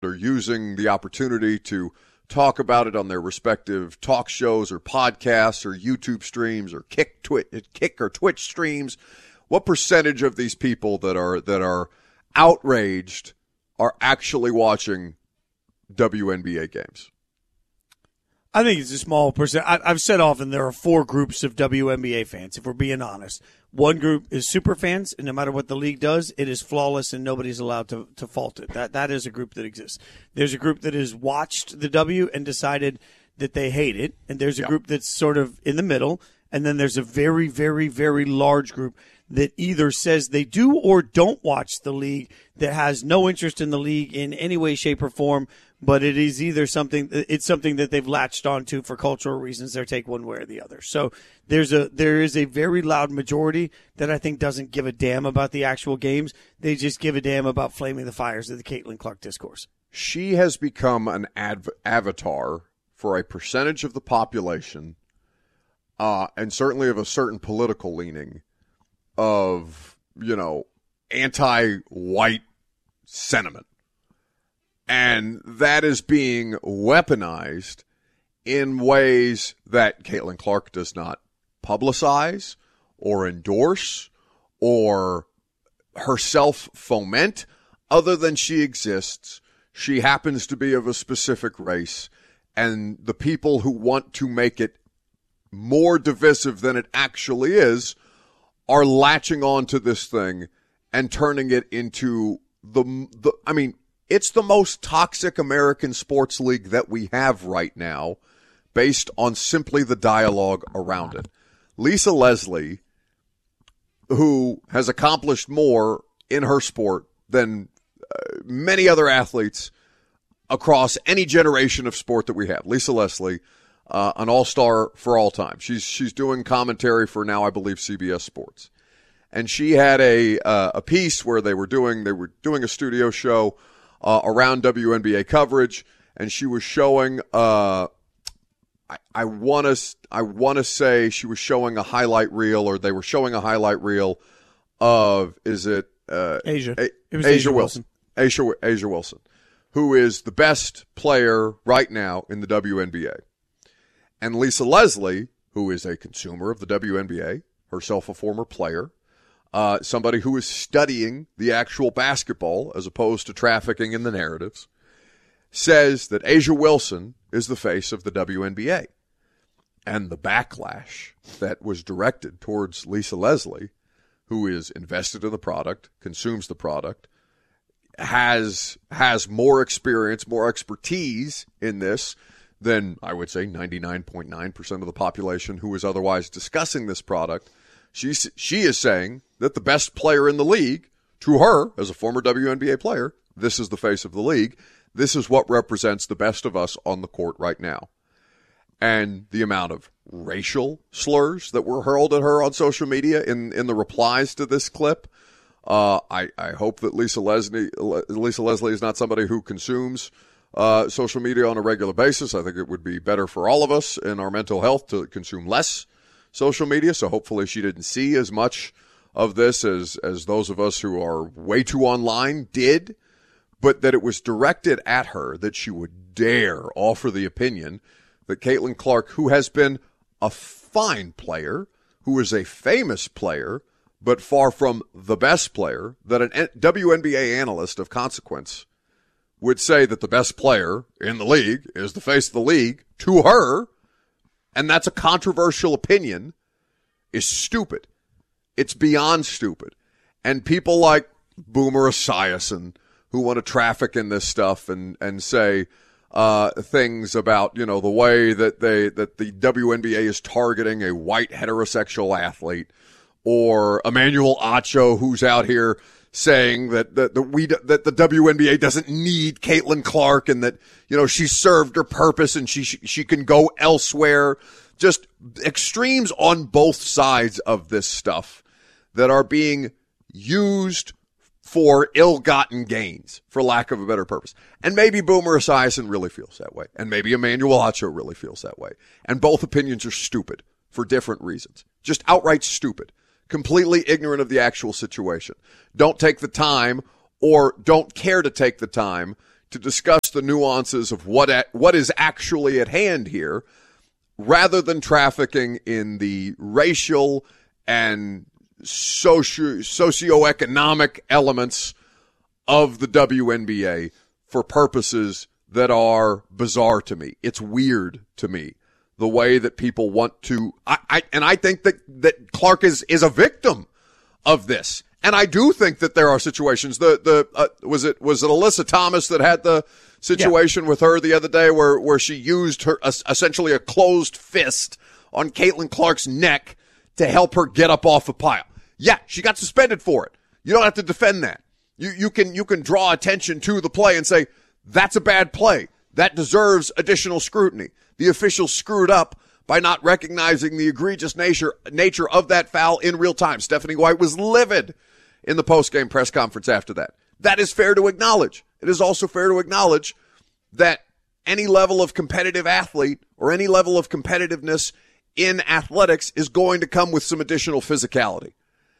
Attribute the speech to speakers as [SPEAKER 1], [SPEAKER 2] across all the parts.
[SPEAKER 1] are using the opportunity to talk about it on their respective talk shows or podcasts or YouTube streams or Kick or Twitch streams. What percentage of these people that are outraged are actually watching WNBA games?
[SPEAKER 2] I think it's a small percent. I've said often there are 4 groups of WNBA fans, if we're being honest. One group is super fans, and no matter what the league does, it is flawless and nobody's allowed to fault it. That is a group that exists. There's a group that has watched the W and decided that they hate it, and there's a group that's sort of in the middle, and then there's a very, very, very large group that either says they do or don't watch the league, that has no interest in the league in any way, shape, or form, but it is either something that they've latched onto for cultural reasons. They take one way or the other. So there is a very loud majority that I think doesn't give a damn about the actual games. They just give a damn about flaming the fires of the Caitlin Clark discourse.
[SPEAKER 1] She has become an avatar for a percentage of the population, and certainly of a certain political leaning, of, anti-white sentiment. And that is being weaponized in ways that Caitlin Clark does not publicize or endorse or herself foment, other than she exists. She happens to be of a specific race, and the people who want to make it more divisive than it actually is are latching on to this thing and turning it into it's the most toxic American sports league that we have right now, based on simply the dialogue around it. Lisa Leslie, who has accomplished more in her sport than many other athletes across any generation of sport that we have. Lisa Leslie, an all-star for all time. She's doing commentary for now, I believe, CBS Sports. And she had a piece where they were doing a studio show around WNBA coverage, and she was showing I want to say she was showing a highlight reel, or they were showing a highlight reel of Asia. It was Asia Wilson. Asia Wilson, who is the best player right now in the WNBA. And Lisa Leslie, who is a consumer of the WNBA, herself a former player, somebody who is studying the actual basketball as opposed to trafficking in the narratives, says that Asia Wilson is the face of the WNBA. And the backlash that was directed towards Lisa Leslie, who is invested in the product, consumes the product, has more experience, more expertise in this than, I would say, 99.9% of the population who is otherwise discussing this product. She is saying that the best player in the league, to her, as a former WNBA player, this is the face of the league. This is what represents the best of us on the court right now. And the amount of racial slurs that were hurled at her on social media in the replies to this clip, I hope that Lisa Leslie is not somebody who consumes social media on a regular basis. I think it would be better for all of us in our mental health to consume less social media. So hopefully she didn't see as much of this as those of us who are way too online did, but that it was directed at her, that she would dare offer the opinion that Caitlin Clark, who has been a fine player, who is a famous player, but far from the best player, that an WNBA analyst of consequence would say that the best player in the league is the face of the league to her, and that's a controversial opinion, is stupid. It's beyond stupid. And people like Boomer Esiason, who want to traffic in this stuff and say things about, the way that the WNBA is targeting a white heterosexual athlete, or Emmanuel Acho, who's out here saying that the WNBA doesn't need Caitlin Clark, and that she served her purpose and she can go elsewhere. Just extremes on both sides of this stuff that are being used for ill-gotten gains, for lack of a better purpose. And maybe Boomer Esiason really feels that way, and maybe Emmanuel Acho really feels that way. And both opinions are stupid for different reasons. Just outright stupid. Completely ignorant of the actual situation. Don't take the time, or don't care to take the time, to discuss the nuances of what is actually at hand here, rather than trafficking in the racial and socioeconomic elements of the WNBA for purposes that are bizarre to me. It's weird to me, the way that people want to. I think that Clark is a victim of this. And I do think that there are situations. Was it Alyssa Thomas that had the situation with her the other day where she used her essentially a closed fist on Caitlin Clark's neck to help her get up off a pile? Yeah, she got suspended for it. You don't have to defend that. You can draw attention to the play and say that's a bad play. That deserves additional scrutiny. The officials screwed up by not recognizing the egregious nature of that foul in real time. Stephanie White was livid in the post-game press conference after that. That is fair to acknowledge. It is also fair to acknowledge that any level of competitive athlete or any level of competitiveness in athletics is going to come with some additional physicality.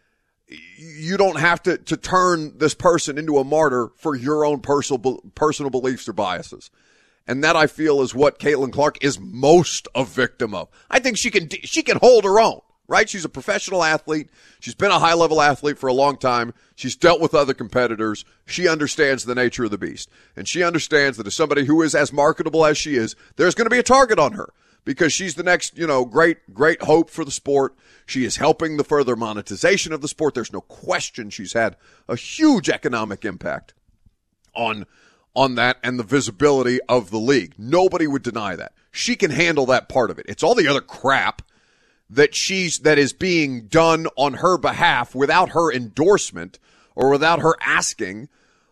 [SPEAKER 1] You don't have to turn this person into a martyr for your own personal beliefs or biases. And that, I feel, is what Caitlin Clark is most a victim of. I think she can hold her own. Right? She's a professional athlete. She's been a high-level athlete for a long time. She's dealt with other competitors. She understands the nature of the beast. And she understands that as somebody who is as marketable as she is, there's going to be a target on her because she's the next, great hope for the sport. She is helping the further monetization of the sport. There's no question she's had a huge economic impact on that and the visibility of the league. Nobody would deny that. She can handle that part of it. It's all the other crap that is being done on her behalf without her endorsement or without her asking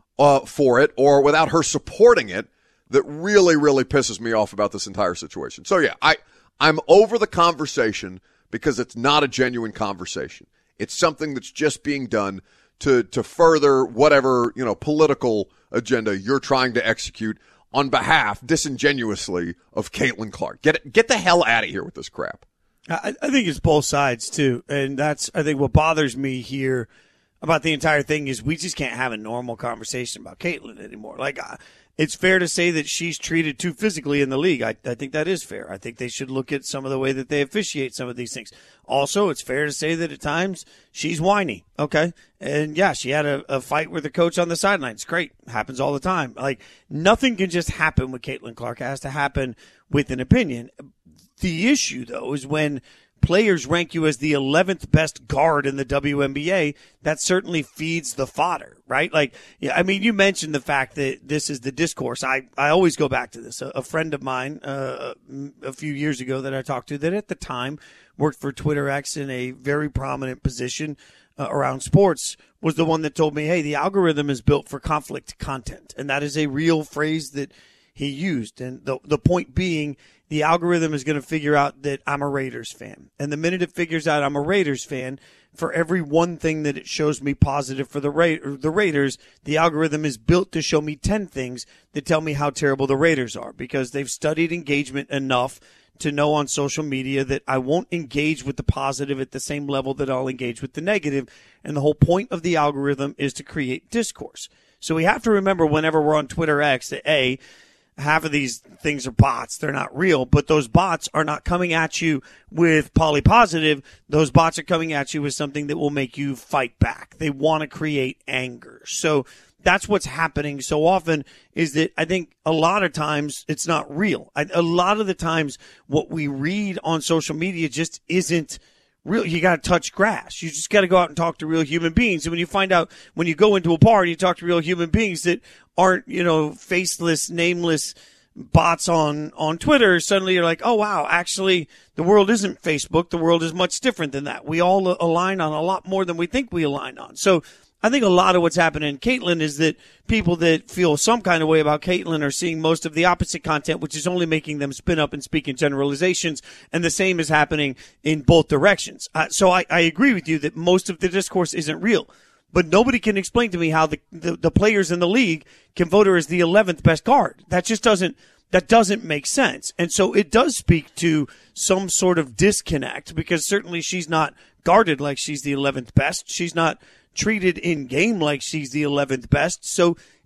[SPEAKER 1] for it or without her supporting it that really, really pisses me off about this entire situation. So yeah, I'm over the conversation because it's not a genuine conversation. It's something that's just being done to further whatever, political agenda you're trying to execute on behalf, disingenuously, of Caitlin Clark. Get the hell out of here with this crap.
[SPEAKER 2] I think it's both sides, too. And that's, I think, what bothers me here about the entire thing is we just can't have a normal conversation about Caitlin anymore. Like, it's fair to say that she's treated too physically in the league. I think that is fair. I think they should look at some of the way that they officiate some of these things. Also, it's fair to say that at times she's whiny. Okay. And yeah, she had a fight with the coach on the sidelines. Great. Happens all the time. Like, nothing can just happen with Caitlin Clark. It has to happen with an opinion. The issue, though, is when players rank you as the 11th best guard in the WNBA, that certainly feeds the fodder, right? Like, yeah, I mean, you mentioned the fact that this is the discourse. I always go back to this. A friend of mine a few years ago that I talked to that at the time worked for Twitter X in a very prominent position around sports was the one that told me, hey, the algorithm is built for conflict content. And that is a real phrase that he used. And the point being, the algorithm is going to figure out that I'm a Raiders fan. And the minute it figures out I'm a Raiders fan, for every one thing that it shows me positive for the Raiders, the algorithm is built to show me 10 things that tell me how terrible the Raiders are because they've studied engagement enough to know on social media that I won't engage with the positive at the same level that I'll engage with the negative. And the whole point of the algorithm is to create discourse. So we have to remember whenever we're on Twitter X that half of these things are bots. They're not real, but those bots are not coming at you with polypositive. Those bots are coming at you with something that will make you fight back. They want to create anger. So that's what's happening so often is that I think a lot of times it's not real. A lot of the times what we read on social media just isn't real. You got to touch grass. You just got to go out and talk to real human beings. And when you find out, when you go into a bar and you talk to real human beings that aren't, faceless, nameless bots on Twitter, suddenly you're like, oh, wow, actually, the world isn't Facebook. The world is much different than that. We all align on a lot more than we think we align on. So I think a lot of what's happening in Caitlin is that people that feel some kind of way about Caitlin are seeing most of the opposite content, which is only making them spin up and speak in generalizations. And the same is happening in both directions. So I agree with you that most of the discourse isn't real. But nobody can explain to me how the players in the league can vote her as the 11th best guard. That just doesn't make sense. And so it does speak to some sort of disconnect because certainly she's not guarded like she's the 11th best. She's not treated in game like she's the 11th best. So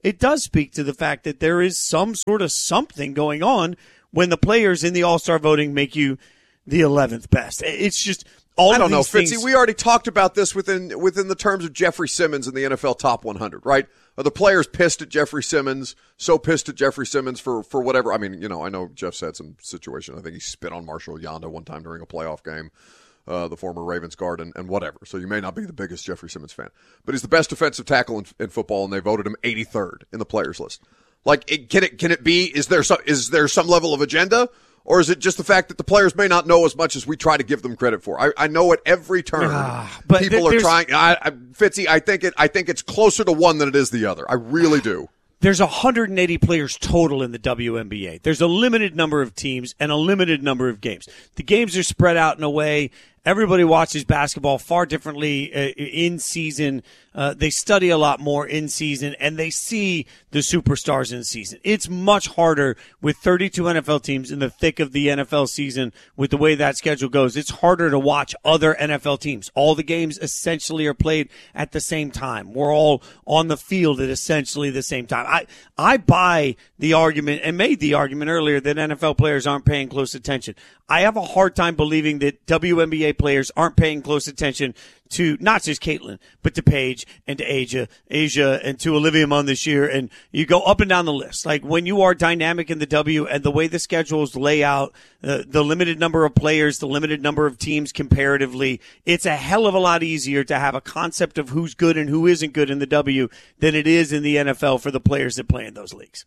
[SPEAKER 2] it does speak to the fact that there is some sort of something going on when the players in the All-Star voting make you the 11th best. It's just all
[SPEAKER 1] I don't know, Fitzy.
[SPEAKER 2] things.
[SPEAKER 1] We already talked about this within the terms of Jeffrey Simmons in the NFL Top 100, right? Are the players pissed at Jeffrey Simmons? So pissed at Jeffrey Simmons for whatever. I mean, I know Jeff's had some situation. I think he spit on Marshall Yanda one time during a playoff game, the former Ravens guard, and whatever. So you may not be the biggest Jeffrey Simmons fan, but he's the best defensive tackle in football, and they voted him 83rd in the players list. Like, can it be? Is there some level of agenda? Or is it just the fact that the players may not know as much as we try to give them credit for? I know at every turn
[SPEAKER 2] but
[SPEAKER 1] people are trying. Fitzy, I think it's closer to one than it is the other. I really do.
[SPEAKER 2] There's 180 players total in the WNBA. There's a limited number of teams and a limited number of games. The games are spread out in a way. Everybody watches basketball far differently in season. They study a lot more in season, and they see the superstars in season. It's much harder with 32 NFL teams in the thick of the NFL season with the way that schedule goes. It's harder to watch other NFL teams. All the games essentially are played at the same time. We're all on the field at essentially the same time. I buy the argument and made the argument earlier that NFL players aren't paying close attention. I have a hard time believing that WNBA players aren't paying close attention to not just Caitlin, but to Paige and to Asia, and to Olivia Munn this year. And you go up and down the list. Like, when you are dynamic in the W and the way the schedules lay out, the limited number of players, the limited number of teams comparatively, it's a hell of a lot easier to have a concept of who's good and who isn't good in the W than it is in the NFL for the players that play in those leagues.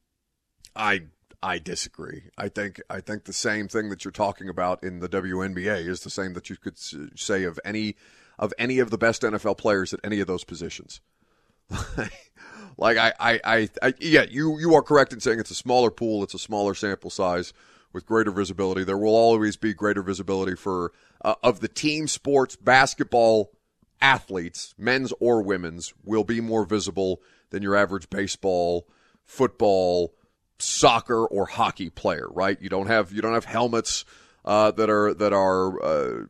[SPEAKER 1] I disagree. I think the same thing that you're talking about in the WNBA is the same that you could say of any of the best NFL players at any of those positions. Like, yeah, you are correct in saying it's a smaller pool, it's a smaller sample size with greater visibility. There will always be greater visibility for of the team sports. Basketball athletes, men's or women's, will be more visible than your average baseball, football, soccer, or hockey player, right? You don't have helmets that are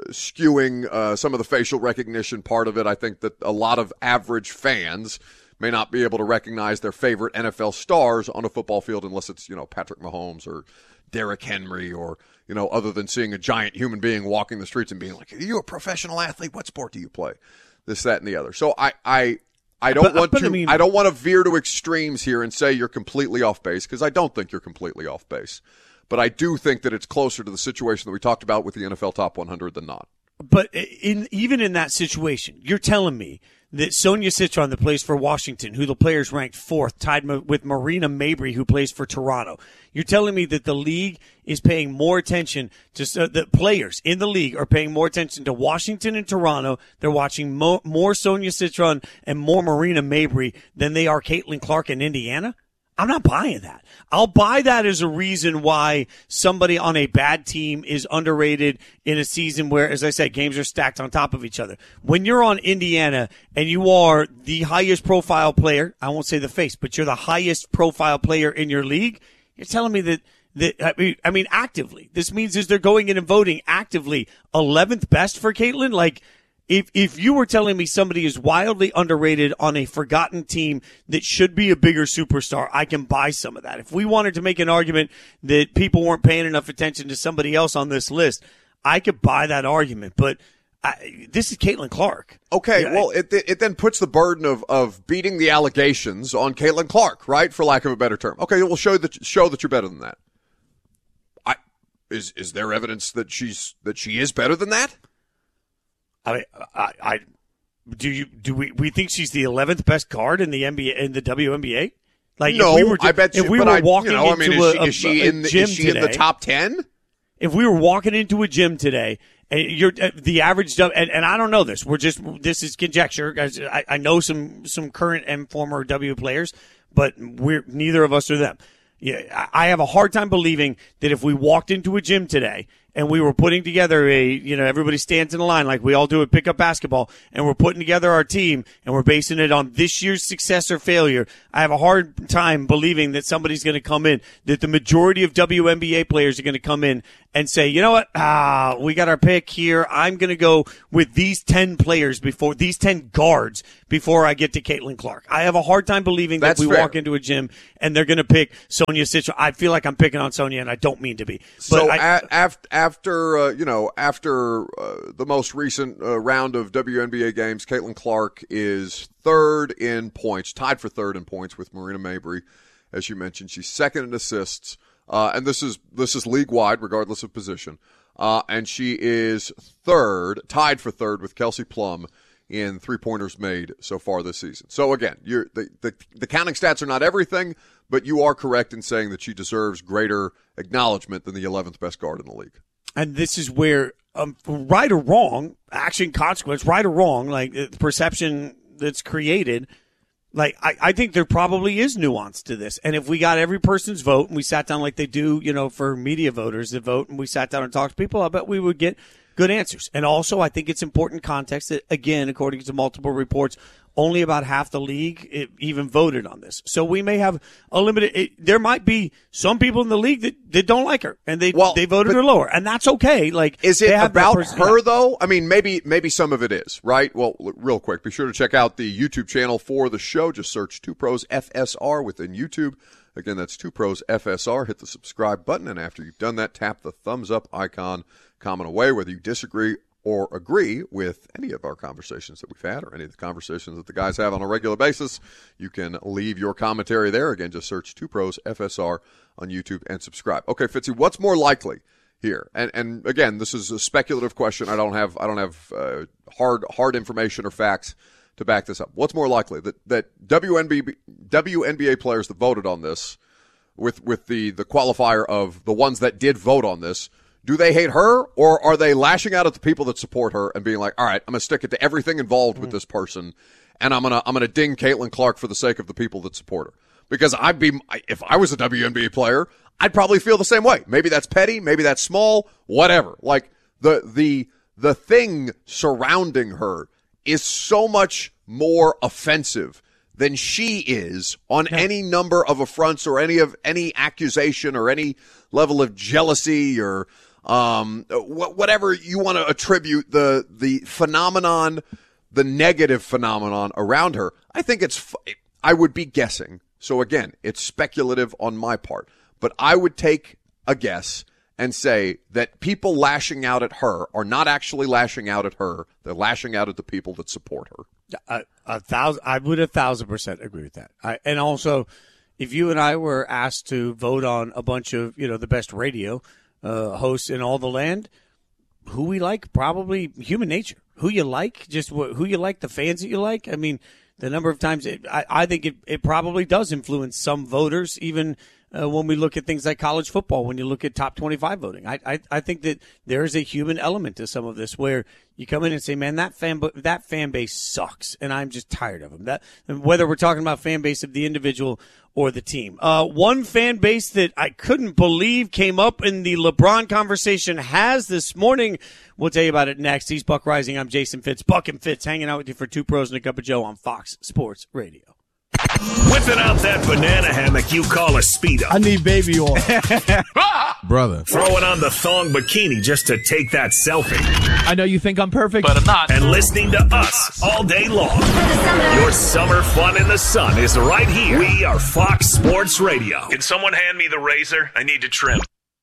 [SPEAKER 1] skewing some of the facial recognition part of it. I think that a lot of average fans may not be able to recognize their favorite NFL stars on a football field unless it's, Patrick Mahomes or Derrick Henry, or, other than seeing a giant human being walking the streets and being like, "Are you a professional athlete? What sport do you play?" This, that, and the other. So I don't want to veer to extremes here and say you're completely off base, because I don't think you're completely off base. But I do think that it's closer to the situation that we talked about with the NFL Top 100 than not.
[SPEAKER 2] But even in that situation, you're telling me that Sonia Citron, that plays for Washington, who the players ranked 4th, tied with Marina Mabry, who plays for Toronto, you're telling me that the league is paying more attention to the players in the league are paying more attention to Washington and Toronto. They're watching more Sonia Citron and more Marina Mabry than they are Caitlin Clark in Indiana? I'm not buying that. I'll buy that as a reason why somebody on a bad team is underrated in a season where, as I said, games are stacked on top of each other. When you're on Indiana and you are the highest profile player, I won't say the face, but you're the highest profile player in your league, you're telling me that I mean, actively. This means is they're going in and voting actively 11th best for Caitlin? Like, If you were telling me somebody is wildly underrated on a forgotten team that should be a bigger superstar, I can buy some of that. If we wanted to make an argument that people weren't paying enough attention to somebody else on this list, I could buy that argument. But this is Caitlin Clark.
[SPEAKER 1] Okay, well, it then puts the burden of beating the allegations on Caitlin Clark, right? For lack of a better term. Okay, we'll show that you're better than that. Is there evidence that she is better than that?
[SPEAKER 2] Do we think she's the 11th best guard in the NBA, in the WNBA? Like,
[SPEAKER 1] no, I bet you.
[SPEAKER 2] If we were walking into
[SPEAKER 1] is she in the top 10?
[SPEAKER 2] If we were walking into a gym today, and you're the average, and I don't know this. This is conjecture. Guys, I know some current and former W players, but neither of us are them. Yeah, I have a hard time believing that if we walked into a gym today and we were putting together everybody stands in a line like we all do at pickup basketball, and we're putting together our team, and we're basing it on this year's success or failure, I have a hard time believing that somebody's going to come in, that the majority of WNBA players are going to come in and say, you know what, we got our pick here. I'm going to go with these 10 players these 10 guards before I get to Caitlin Clark. I have a hard time believing that we walk into a gym and they're going to pick Sonia Citro. I feel like I'm picking on Sonia, and I don't mean to be.
[SPEAKER 1] But after the most recent round of WNBA games, Caitlin Clark is third in points, tied for third in points with Marina Mabrey. As you mentioned, she's second in assists. And this is league-wide, regardless of position. And she is tied for third with Kelsey Plum in three-pointers made so far this season. So, again, the counting stats are not everything, but you are correct in saying that she deserves greater acknowledgement than the 11th best guard in the league.
[SPEAKER 2] And this is where, right or wrong, action, consequence, right or wrong, like the perception that's created, like, I think there probably is nuance to this. And if we got every person's vote and we sat down like they do, for media voters that vote, and we sat down and talked to people, I bet we would get good answers. And also, I think it's important context that, again, according to multiple reports, only about half the league even voted on this. So we may have a limited there might be some people in the league that don't like her, and they voted her lower, and that's okay. Like,
[SPEAKER 1] is it about her, though? I mean, maybe some of it is, right? Well, real quick, be sure to check out the YouTube channel for the show. Just search Two Pros FSR within YouTube. Again, that's Two Pros FSR. Hit the subscribe button, and after you've done that, tap the thumbs up icon. Comment away whether you disagree or agree with any of our conversations that we've had or any of the conversations that the guys have on a regular basis. You can leave your commentary there. Again, just search Two Pros FSR on YouTube and subscribe. Okay, Fitzy, what's more likely here? And again, this is a speculative question. I don't have hard information or facts to back this up. What's more likely, that WNBA players that voted on this, with the qualifier of the ones that did vote on this, do they hate her, or are they lashing out at the people that support her and being like, all right, I'm going to stick it to everything involved with this person, and I'm gonna ding Caitlin Clark for the sake of the people that support her? Because if I was a WNBA player, I'd probably feel the same way. Maybe that's petty, maybe that's small, whatever. Like, the thing surrounding her is so much more offensive than she is on any number of affronts or any accusation or any level of jealousy or whatever you want to attribute the phenomenon, the negative phenomenon around her. I think I would be guessing. So again, it's speculative on my part, but I would take a guess and say that people lashing out at her are not actually lashing out at her. They're lashing out at the people that support her.
[SPEAKER 2] I would 1,000% agree with that. And also, if you and I were asked to vote on a bunch of, the best radio hosts in all the land, who we like, probably human nature. Who you like, just who you like, the fans that you like. I mean, the number of times I think it probably does influence some voters, even when we look at things like college football, when you look at top 25 voting. I think that there is a human element to some of this where you come in and say, man, that fan base sucks, and I'm just tired of them. That, whether we're talking about fan base of the individual or the team. One fan base that I couldn't believe came up in the LeBron conversation has this morning. We'll tell you about it next. He's Buck Rising. I'm Jason Fitz. Buck and Fitz hanging out with you for Two Pros and a Cup of Joe on Fox Sports Radio.
[SPEAKER 3] Whipping out that banana hammock you call a Speedo.
[SPEAKER 4] I need baby oil. Brother.
[SPEAKER 3] Throwing on the thong bikini just to take that selfie.
[SPEAKER 4] I know you think I'm perfect, but I'm not.
[SPEAKER 3] And listening to us all day long. Your summer fun in the sun is right here. We are Fox Sports Radio. Can someone hand me the razor? I need to trim.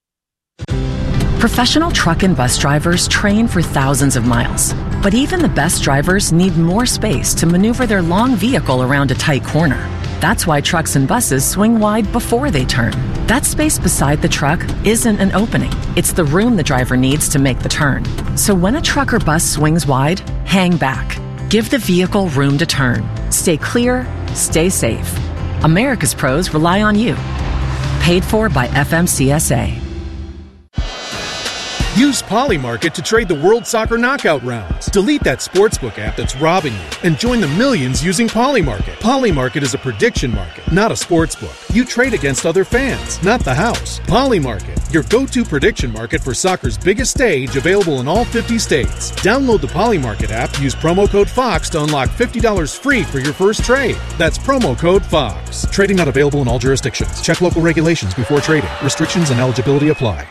[SPEAKER 5] Professional truck and bus drivers train for thousands of miles. But even the best drivers need more space to maneuver their long vehicle around a tight corner. That's why trucks and buses swing wide before they turn. That space beside the truck isn't an opening. It's the room the driver needs to make the turn. So when a truck or bus swings wide, hang back. Give the vehicle room to turn. Stay clear, stay safe. America's pros rely on you. Paid for by FMCSA.
[SPEAKER 6] Use Polymarket to trade the World Soccer Knockout rounds. Delete that sportsbook app that's robbing you and join the millions using Polymarket. Polymarket is a prediction market, not a sportsbook. You trade against other fans, not the house. Polymarket, your go-to prediction market for soccer's biggest stage, available in all 50 states. Download the Polymarket app, use promo code FOX to unlock $50 free for your first trade. That's promo code FOX. Trading not available in all jurisdictions. Check local regulations before trading. Restrictions and eligibility apply.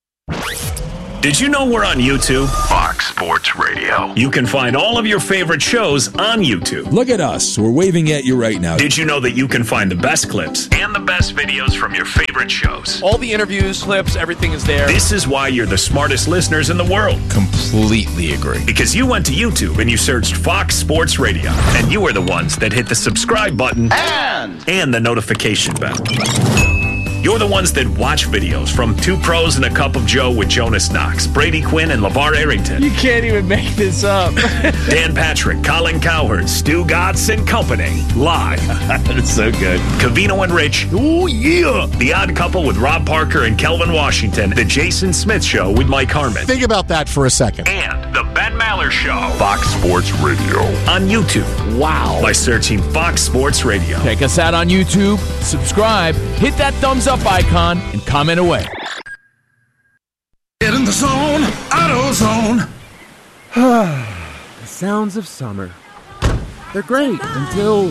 [SPEAKER 3] Did you know we're on YouTube?
[SPEAKER 7] Fox Sports Radio.
[SPEAKER 3] You can find all of your favorite shows on YouTube.
[SPEAKER 8] Look at us. We're waving at you right now.
[SPEAKER 3] Did you know that you can find the best clips and the best videos from your favorite shows?
[SPEAKER 9] All the interviews, clips, everything is there.
[SPEAKER 3] This is why you're the smartest listeners in the world.
[SPEAKER 8] Completely agree.
[SPEAKER 3] Because you went to YouTube and you searched Fox Sports Radio. And you are the ones that hit the subscribe button and the notification bell. You're the ones that watch videos from Two Pros and a Cup of Joe with Jonas Knox, Brady Quinn, and LeVar Arrington.
[SPEAKER 9] You can't even make this up.
[SPEAKER 3] Dan Patrick, Colin Cowherd, Stu Gatz and Company. Live.
[SPEAKER 9] That's so good.
[SPEAKER 3] Covino and Rich.
[SPEAKER 9] Oh, yeah.
[SPEAKER 3] The Odd Couple with Rob Parker and Kelvin Washington. The Jason Smith Show with Mike Harmon.
[SPEAKER 10] Think about that for a second.
[SPEAKER 3] And The Ben Maller Show.
[SPEAKER 7] Fox Sports Radio.
[SPEAKER 3] On YouTube.
[SPEAKER 9] Wow.
[SPEAKER 3] By searching Fox Sports Radio.
[SPEAKER 4] Check us out on YouTube, subscribe, hit that thumbs up icon, and comment away.
[SPEAKER 11] Get in the zone, AutoZone.
[SPEAKER 12] The sounds of summer. They're great until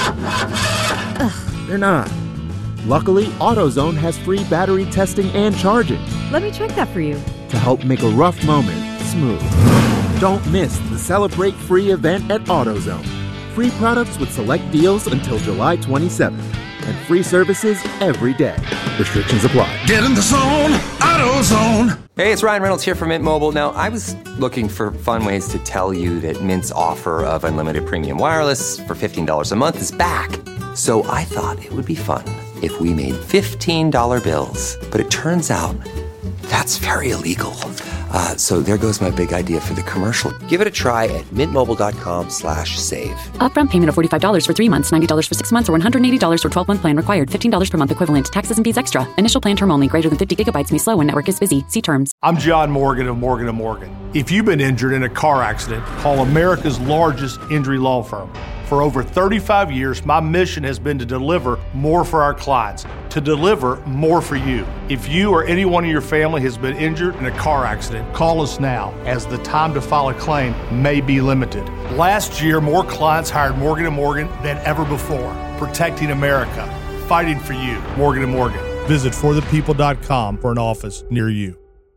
[SPEAKER 12] they're not. Luckily, AutoZone has free battery testing and charging.
[SPEAKER 13] Let me check that for you.
[SPEAKER 12] To help make a rough moment smooth. Don't miss the Celebrate Free event at AutoZone. Free products with select deals until July 27th. And free services every day. Restrictions apply.
[SPEAKER 11] Get in the zone, AutoZone.
[SPEAKER 14] Hey, it's Ryan Reynolds here from Mint Mobile. Now, I was looking for fun ways to tell you that Mint's offer of unlimited premium wireless for $15 a month is back. So I thought it would be fun if we made $15 bills. But it turns out that's very illegal. So there goes my big idea for the commercial. Give it a try at mintmobile.com/save.
[SPEAKER 15] Upfront payment of $45 for 3 months, $90 for 6 months, or $180 for 12-month plan required. $15 per month equivalent. Taxes and fees extra. Initial plan term only. Greater than 50 gigabytes may slow when network is busy. See terms.
[SPEAKER 16] I'm John Morgan of Morgan & Morgan. If you've been injured in a car accident, call America's largest injury law firm. For over 35 years, my mission has been to deliver more for our clients, to deliver more for you. If you or anyone in your family has been injured in a car accident, call us now, as the time to file a claim may be limited. Last year, more clients hired Morgan & Morgan than ever before, protecting America, fighting for you. Morgan & Morgan. Visit forthepeople.com for an office near you.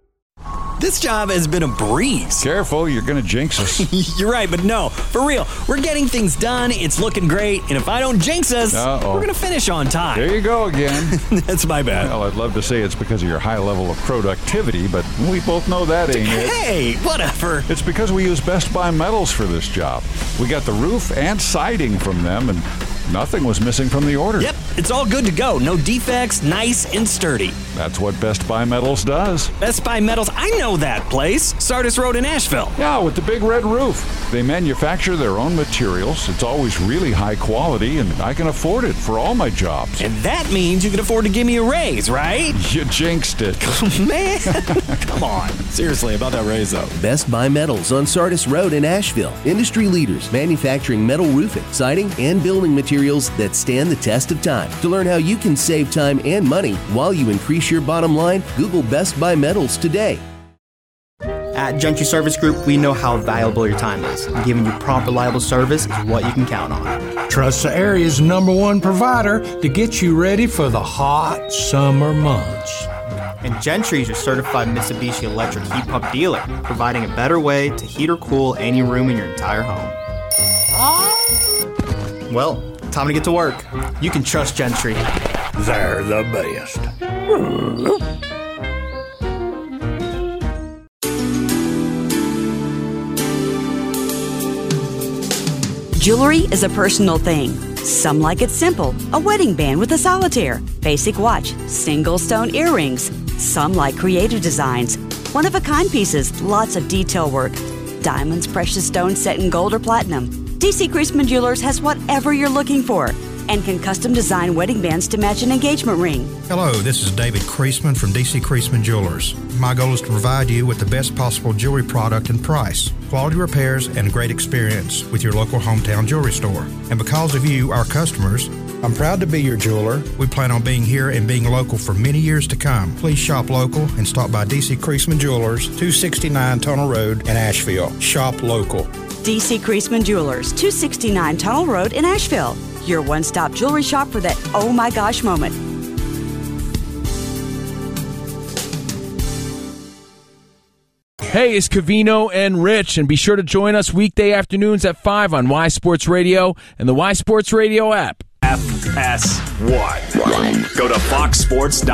[SPEAKER 17] This job has been a breeze.
[SPEAKER 18] Careful, you're going to jinx us.
[SPEAKER 17] You're right, but no, for real. We're getting things done, it's looking great, and if I don't jinx us, we're going to finish on time.
[SPEAKER 18] There you go again.
[SPEAKER 17] That's my bad.
[SPEAKER 18] Well, I'd love to say it's because of your high level of productivity, but we both know that ain't it.
[SPEAKER 17] Hey, whatever.
[SPEAKER 18] It's because we use Best Buy Metals for this job. We got the roof and siding from them, and nothing was missing from the order.
[SPEAKER 17] Yep, it's all good to go. No defects, nice and sturdy.
[SPEAKER 18] That's what Best Buy Metals does.
[SPEAKER 17] Best Buy Metals, I know that place. Sardis Road in Asheville.
[SPEAKER 18] Yeah, with the big red roof. They manufacture their own materials. It's always really high quality, and I can afford it for all my jobs.
[SPEAKER 17] And that means you can afford to give me a raise, right?
[SPEAKER 18] You jinxed it.
[SPEAKER 17] Man, come on. Seriously, about that raise, though.
[SPEAKER 19] Best Buy Metals on Sardis Road in Asheville. Industry leaders manufacturing metal roofing, siding, and building materials that stand the test of time. To learn how you can save time and money while you increase your bottom line, Google Best Buy Metals today.
[SPEAKER 20] At Gentry Service Group, we know how valuable your time is. Giving you prompt, reliable service is what you can count on.
[SPEAKER 21] Trust the area's #1 provider to get you ready for the hot summer months.
[SPEAKER 20] And Gentry is your certified Mitsubishi electric heat pump dealer, providing a better way to heat or cool any room in your entire home. Well, time to get to work. You can trust Gentry.
[SPEAKER 21] They're the best.
[SPEAKER 22] Jewelry is a personal thing. Some like it simple, a wedding band with a solitaire, basic watch, single stone earrings. Some like creative designs, one-of-a-kind pieces, lots of detail work. Diamonds, precious stones set in gold or platinum. DC Chrisman Jewelers has whatever you're looking for. and can custom design wedding bands to match an engagement ring.
[SPEAKER 10] Hello, this is David Creasman from DC Creasman Jewelers. My goal is to provide you with the best possible jewelry product and price, quality repairs, and great experience with your local hometown jewelry store. And because of you, our customers, I'm proud to be your jeweler. We plan on being here and being local for many years to come. Please shop local and stop by DC Creasman Jewelers, 269 Tunnel Road in Asheville. Shop local.
[SPEAKER 22] DC Creasman Jewelers, 269 Tunnel Road in Asheville. Your one-stop jewelry shop for that oh my gosh moment.
[SPEAKER 4] Hey, it's Covino and Rich, and be sure to join us weekday afternoons at 5 on Y Sports Radio and the Y Sports Radio app.
[SPEAKER 3] FS1. Go to foxsports.com.